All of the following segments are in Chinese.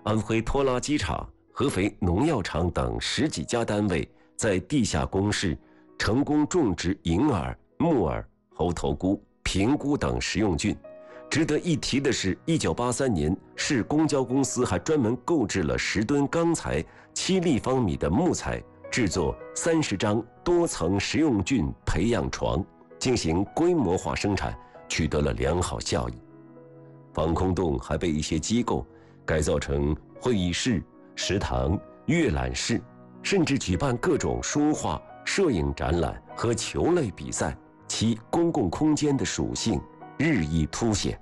安徽拖拉机厂、合肥农药厂等10几家单位在地下工事成功种植银耳、木耳、猴头菇、平菇等食用菌。值得一提的是，1983年市公交公司还专门购置了10吨钢材、7立方米的木材，制作30张多层食用菌培养床，进行规模化生产，取得了良好效益。防空洞还被一些机构改造成会议室、食堂、阅览室，甚至举办各种书画、摄影展览和球类比赛，其公共空间的属性日益凸显。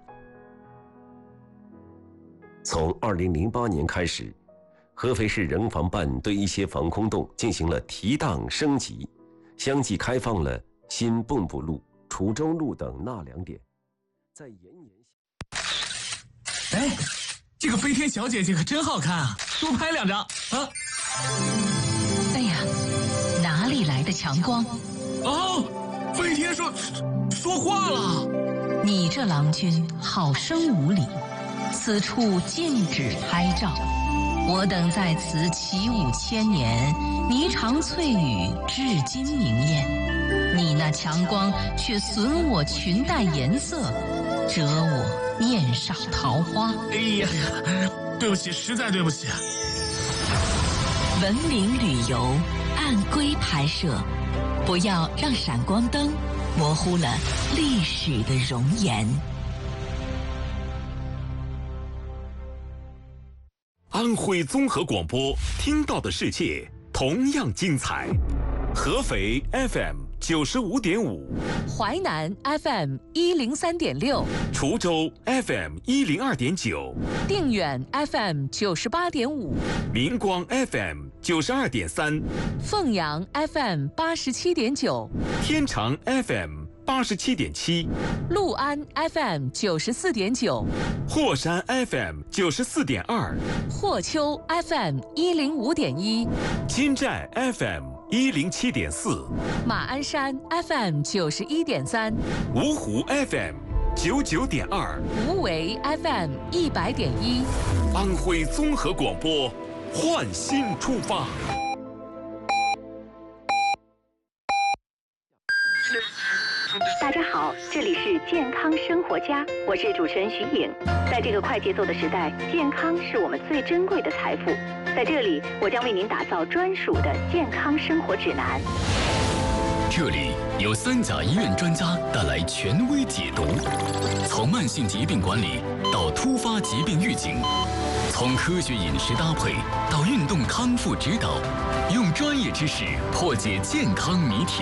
从2008年开始，合肥市人防办对一些防空洞进行了提档升级，相继开放了新蚌埠路、滁州路等纳凉点。在延年哎，这个飞天小姐姐可真好看啊，多拍2张啊！ 哎呀，哪里来的强光？ 哦，飞天说话了。 你这郎君好生无礼，此处禁止拍照。我等在此起舞1000年，霓裳翠羽至今明艳。你那强光却损我裙带颜色，折我面上桃花。 哎呀，对不起，实在对不起。 文明旅游，按规拍摄，不要让闪光灯模糊了历史的容颜。 安徽综合广播，听到的世界同样精彩。合肥 FM 95.5， 淮南 FM 103.6， 滁州 FM 102.9， 定远 FM 98.5， 明光 FM 92.3， 凤阳 FM 87.9， 天长 FM 87.7， 六安 FM 94.9， 霍山 FM 94.2， 霍丘 FM 105.1， 金寨 FM 107.4， 马鞍山 FM 91.3， 芜湖 FM 99.2， 无为 FM 100.1， 安徽综合广播，焕新出发。 大家好，这里是健康生活家，我是主持人徐颖。在这个快节奏的时代，健康是我们最珍贵的财富。在这里，我将为您打造专属的健康生活指南。 这里有3甲医院专家带来权威解读，从慢性疾病管理到突发疾病预警，从科学饮食搭配到运动康复指导，用专业知识破解健康谜题。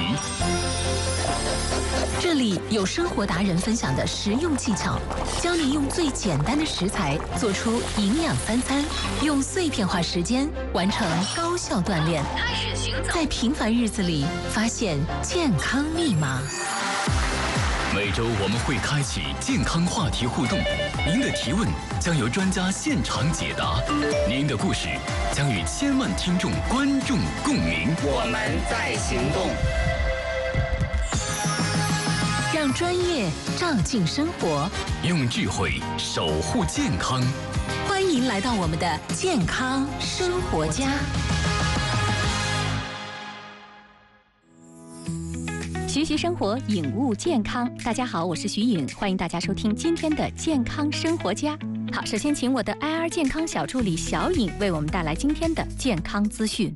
这里有生活达人分享的实用技巧，教你用最简单的食材做出营养3餐，用碎片化时间完成高效锻炼，在平凡日子里发现健康密码。 每周我们会开启健康话题互动，您的提问将由专家现场解答，您的故事将与千万听众观众共鸣。 我们在行动。 让专业照进生活， 用智慧守护健康。 欢迎来到我们的健康生活家。 学习生活，颖悟健康。大家好，我是徐颖，欢迎大家收听今天的健康生活家。好，首先请我的 IR 健康小助理小颖为我们带来今天的健康资讯。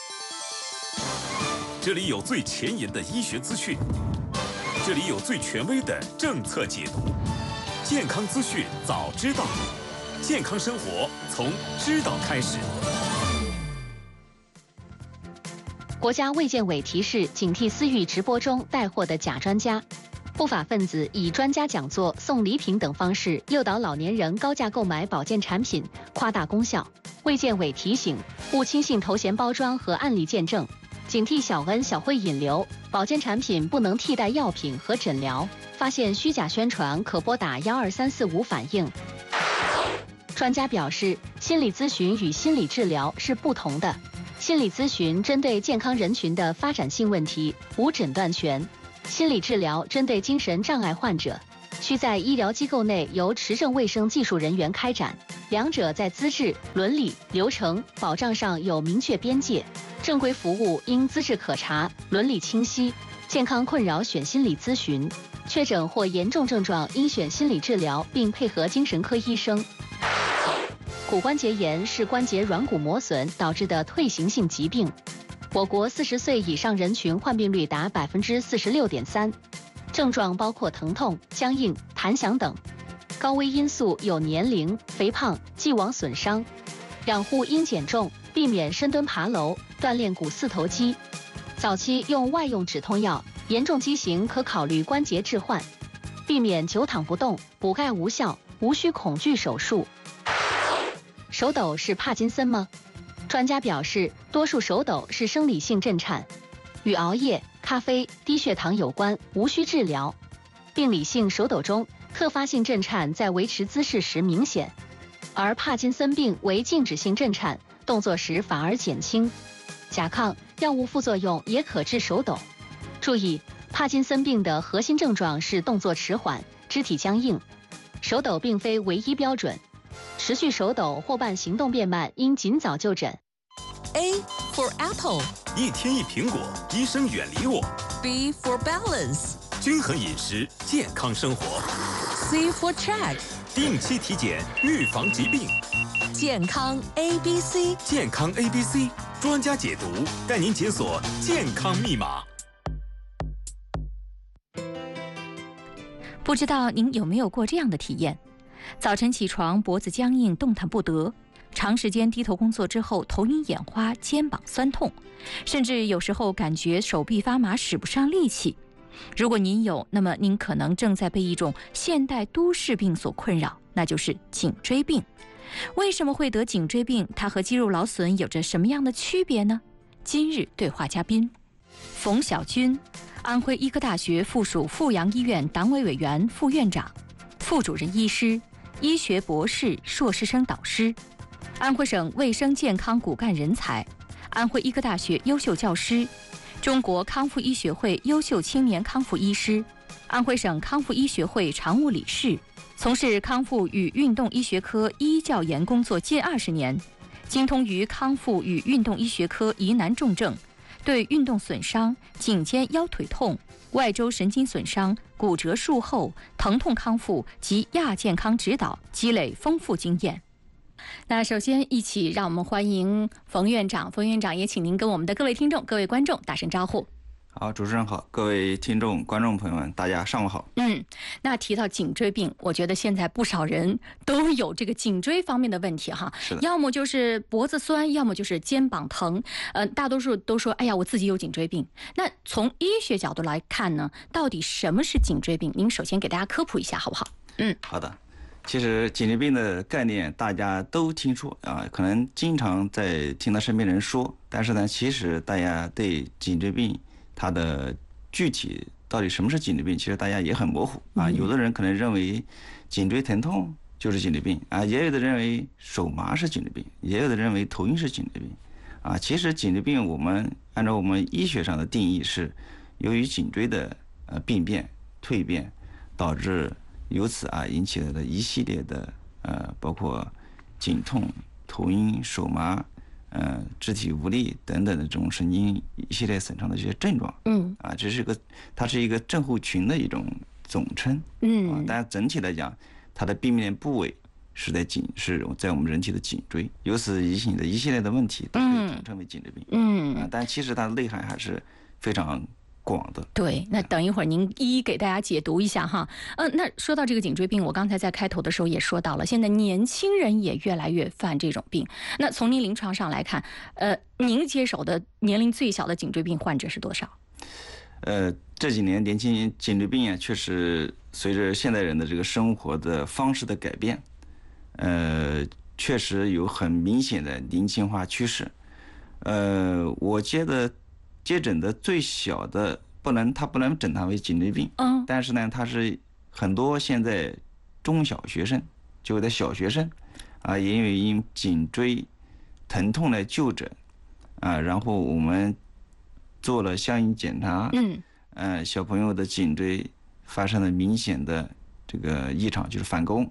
这里有最前沿的医学资讯，这里有最权威的政策解读，健康资讯早知道，健康生活从知道开始。 国家卫健委提示警惕私域直播中带货的假专家，不法分子以专家讲座、送礼品等方式诱导老年人高价购买保健产品，夸大功效。卫健委提醒，勿轻信头衔包装和案例见证，警惕小恩小惠引流，保健产品不能替代药品和诊疗。发现虚假宣传可拨打12345反映。专家表示，心理咨询与心理治疗是不同的。心理咨询针对健康人群的发展性问题，无诊断权；心理治疗针对精神障碍患者，需在医疗机构内由持证卫生技术人员开展， 两者在资质、伦理、流程、保障上有明确边界。正规服务应资质可查、伦理清晰。健康困扰选心理咨询，确诊或严重症状应选心理治疗，并配合精神科医生。骨关节炎是关节软骨磨损导致的退行性疾病，我国40岁以上人群患病率达46.3%，症状包括疼痛、僵硬、弹响等。高危因素有年龄、肥胖、既往损伤。养护应减重，避免深蹲爬楼，锻炼股四头肌。早期用外用止痛药，严重畸形可考虑关节置换。避免久躺不动，补钙无效，无需恐惧手术。手抖是帕金森吗？专家表示，多数手抖是生理性震颤，与熬夜、咖啡、低血糖有关，无需治疗。病理性手抖中，特发性震颤在维持姿势时明显，而帕金森病为静止性震颤，动作时反而减轻。甲亢药物副作用也可致手抖。注意，帕金森病的核心症状是动作迟缓、肢体僵硬，手抖并非唯一标准。持续手抖或伴行动变慢，应尽早就诊。 A for apple， 一天一苹果，医生远离我。 B for balance， 均衡饮食，健康生活。 C for check， 定期体检，预防疾病。 健康 ABC， 健康 ABC 专家解读，带您解锁健康密码。 不知道您有没有过这样的体验？早晨起床，脖子僵硬，动弹不得；长时间低头工作之后，头晕眼花，肩膀酸痛，甚至有时候感觉手臂发麻，使不上力气。如果您有，那么您可能正在被一种现代都市病所困扰，那就是颈椎病。为什么会得颈椎病？它和肌肉劳损有着什么样的区别呢？今日对话嘉宾：冯小军，安徽医科大学附属阜阳医院党委委员、副院长、副主任医师，医学博士、硕士生导师，安徽省卫生健康骨干人才，安徽医科大学优秀教师，中国康复医学会优秀青年康复医师，安徽省康复医学会常务理事，从事康复与运动医学科医教研工作近20年，精通于康复与运动医学科疑难重症，对运动损伤、颈肩腰腿痛、外周神经损伤、骨折术后疼痛康复及亚健康指导积累丰富经验。那首先一起让我们欢迎冯院长，冯院长也请您跟我们的各位听众、各位观众打声招呼。 好，主持人好，各位听众、观众朋友们，大家上午好。 那提到颈椎病，我觉得现在不少人都有这个颈椎方面的问题哈， 是的， 要么就是脖子酸，要么就是肩膀疼，大多数都说，哎呀，我自己有颈椎病。那从医学角度来看呢，到底什么是颈椎病？您首先给大家科普一下，好不好？ 好的。其实颈椎病的概念大家都听说啊，可能经常在听到身边人说，但是呢，其实大家对颈椎病它的具体到底什么是颈椎病，其实大家也很模糊啊。有的人可能认为颈椎疼痛就是颈椎病啊，也有的认为手麻是颈椎病，也有的认为头晕是颈椎病啊。其实颈椎病我们按照我们医学上的定义是由于颈椎的病变、蜕变，导致由此引起的一系列的包括颈痛、头晕、手麻。肢体无力等等的这种神经一系列损伤的这些症状，它是一个症候群的一种总称，但整体来讲，它的病变部位是在我们人体的颈椎，由此引起的一系列的问题都可以统称为颈椎病，但其实它的内涵还是非常广的。 对，那等一会儿您一一给大家解读一下哈。那说到这个颈椎病，我刚才在开头的时候也说到了，现在年轻人也越来越犯这种病。那从您临床上来看，您接手的年龄最小的颈椎病患者是多少？ 这几年年轻颈椎病确实随着现代人的这个生活的方式的改变，确实有很明显的年轻化趋势。我接诊的最小的它不能诊断为颈椎病，但是呢，它是很多现在中小学生，就在小学生也有因颈椎疼痛来就诊然后我们做了相应检查，小朋友的颈椎发生了明显的这个异常，就是反弓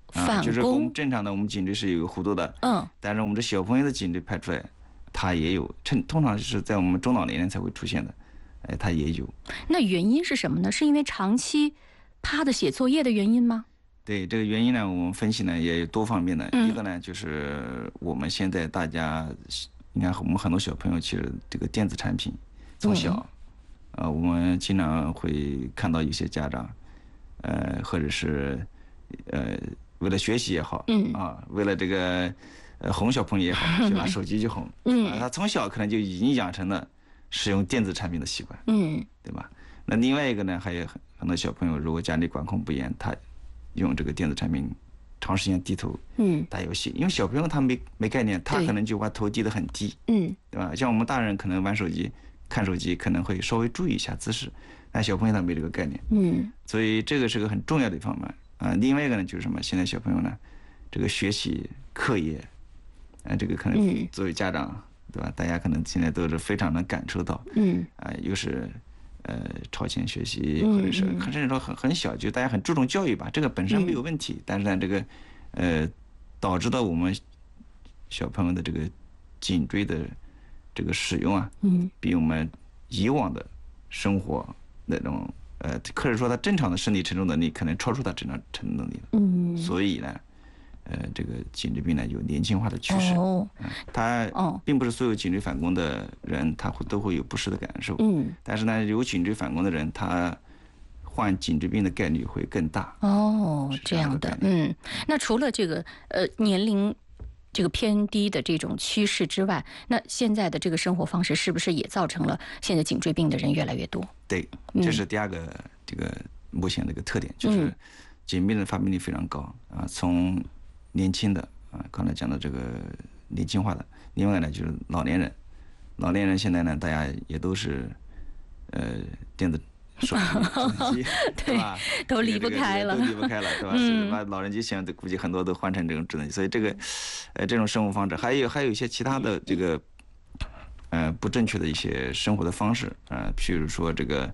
就是我们正常的我们颈椎是有个弧度的，但是我们这小朋友的颈椎拍出来，它也有，通常是在我们中老年人才会出现的，它也有。 那原因是什么呢？是因为长期趴着写作业的原因吗？ 对，这个原因呢，我们分析呢也有多方面的。一个呢，就是我们现在大家，你看我们很多小朋友其实这个电子产品从小，我们经常会看到有些家长，或者是为了学习也好，为了这个哄小朋友也好，就拿手机去哄，他从小可能就已经养成了使用电子产品的习惯，对吧？那另外一个呢，还有很多小朋友，如果家里管控不严，他用这个电子产品长时间低头打游戏，因为小朋友他没概念，他可能就把头低得很低，对吧？像我们大人可能玩手机、看手机可能会稍微注意一下姿势，但小朋友他没这个概念，所以这个是个很重要的一方面啊。另外一个呢，就是什么？现在小朋友呢，这个学习课业，这个可能作为家长，对吧？大家可能现在都是非常能感受到，又是。超前学习，或者是甚至说很小，就大家很注重教育吧，这个本身没有问题，但是呢，这个导致到我们小朋友的这个颈椎的这个使用啊，比我们以往的生活那种可以说他正常的身体承受能力可能超出他正常承受能力了，所以呢。这个颈椎病呢有年轻化的趋势，它并不是所有颈椎反弓的人他都会有不适的感受，但是呢，有颈椎反弓的人，他患颈椎病的概率会更大。 这样的，那除了这个年龄这个偏低的这种趋势之外，那现在的这个生活方式是不是也造成了现在颈椎病的人越来越多？ 对，这是第二个这个目前的一个特点，就是颈椎病的发病率非常高啊，从年轻的刚才讲的这个年轻化的，另外呢就是老年人现在呢大家也都是电子手机对吧？ 都离不开了， 对吧？是把老人机现在估计很多都换成这种智能机，所以这个这种生活方式，还有一些其他的这个不正确的一些生活的方式譬如说这个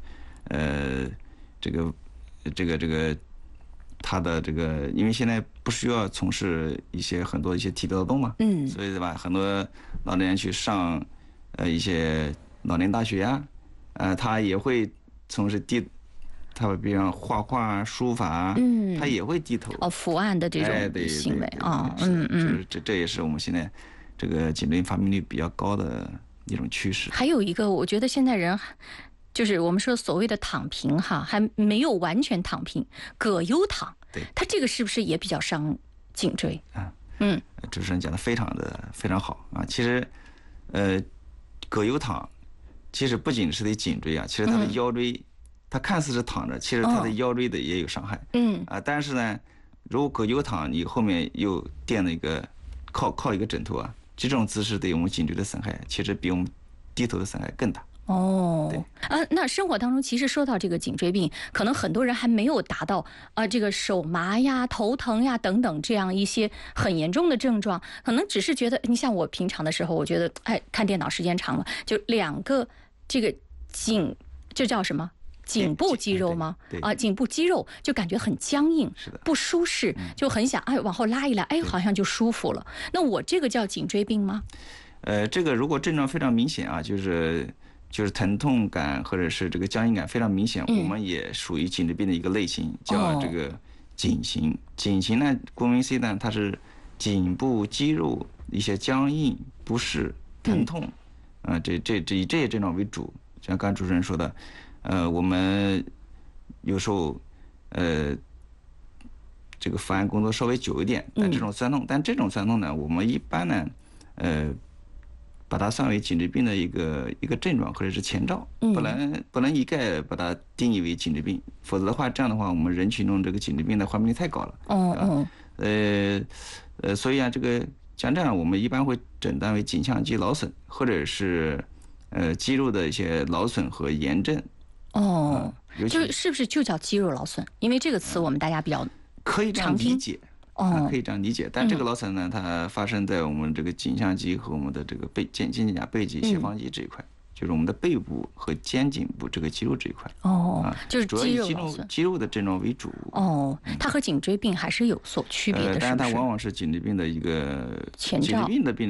他的这个，因为现在不需要从事很多体力劳动嘛，所以对吧？很多老年人去上一些老年大学呀，他也会从事他比方画画、书法，他也会低头伏案的这种行为啊， 这也是我们现在这个颈椎病发病率比较高的一种趋势。 还有一个，我觉得现在人。就是我们说所谓的躺平哈，还没有完全躺平，葛优躺， 对， 它这个是不是也比较伤颈椎？ 主持人讲的非常好啊。其实，葛优躺，其实不仅是对颈椎啊，其实他的腰椎，他看似是躺着，其实他的腰椎的也有伤害。但是呢，如果葛优躺，你后面又垫了一个靠一个枕头啊，这种姿势对我们颈椎的损害，其实比我们低头的损害更大。 那生活当中其实说到这个颈椎病，可能很多人还没有达到这个手麻呀、头疼呀等等这样一些很严重的症状，可能只是觉得，你像我平常的时候，我觉得看电脑时间长了，就两个这个这叫什么？颈部肌肉吗？颈部肌肉就感觉很僵硬，不舒适，就很想往后拉一拉，好像就舒服了。那我这个叫颈椎病吗？ 这个如果症状非常明显啊，就是疼痛感或者是这个僵硬感非常明显，我们也属于颈椎病的一个类型，叫这个颈型。颈型呢，顾名思义呢，它是颈部肌肉一些僵硬、不适、疼痛，以这些症状为主。像刚才主持人说的，我们有时候这个伏案工作稍微久一点，但这种酸痛呢，我们一般呢，把它算为颈椎病的一个症状或者是前兆，不能一概把它定义为颈椎病，否则的话，这样的话，我们人群中这个颈椎病的患病率太高了。所以啊，这个像这样，我们一般会诊断为颈项肌劳损，或者是肌肉的一些劳损和炎症。 就是不是就叫肌肉劳损？因为这个词我们大家比较可以这样理解。可以这样理解，但这个劳损呢，它发生在我们这个颈项肌和我们的这个肩胛背肌、斜方肌这一块， 就是我们的背部和肩颈部这个肌肉这一块。 就是主要以肌肉的症状为主。 它和颈椎病还是有所区别的， 但是它往往是颈椎病的一个前兆。颈椎病的病人